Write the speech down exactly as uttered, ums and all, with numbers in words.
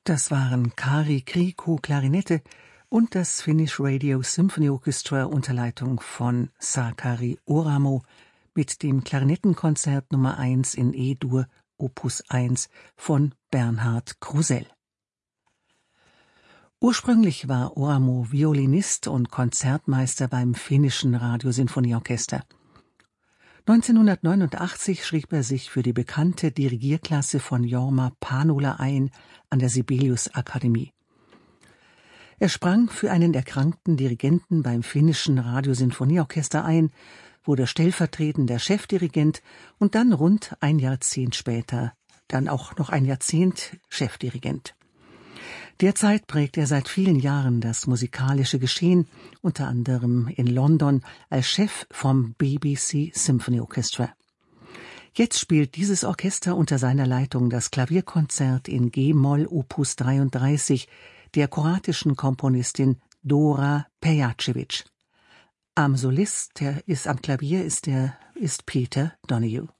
Das waren Kari Kriku Klarinette und das Finnish Radio Symphony Orchestra unter Leitung von Sakari Oramo mit dem Klarinettenkonzert Nummer eins in E-Dur Opus eins von Bernhard Krusell. Ursprünglich war Oramo Violinist und Konzertmeister beim finnischen Radiosinfonieorchester. neunzehnhundertneunundachtzig schrieb er sich für die bekannte Dirigierklasse von Jorma Panula ein an der Sibelius-Akademie. Er sprang für einen erkrankten Dirigenten beim finnischen Radiosinfonieorchester ein, wurde stellvertretender Chefdirigent und dann rund ein Jahrzehnt später, dann auch noch ein Jahrzehnt Chefdirigent. Derzeit prägt er seit vielen Jahren das musikalische Geschehen, unter anderem in London als Chef vom B B C Symphony Orchestra. Jetzt spielt dieses Orchester unter seiner Leitung das Klavierkonzert in G-Moll Opus dreiunddreißig der kroatischen Komponistin Dora Pejacevic. Am Solist, der ist am Klavier, ist der ist Peter Donahue.